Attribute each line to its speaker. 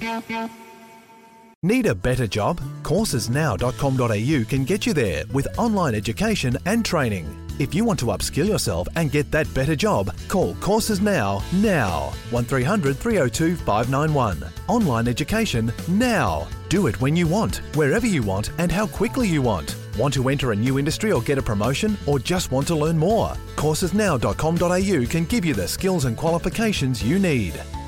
Speaker 1: Need a better job? Coursesnow.com.au can get you there with online education and training. If you want to upskill yourself and get that better job, call Courses Now 1300 302 591. Online education now. Do it when you want, wherever you want, and how quickly you want. Want to enter a new industry or get a promotion, or just want to learn more? Coursesnow.com.au can give you the skills and qualifications you need.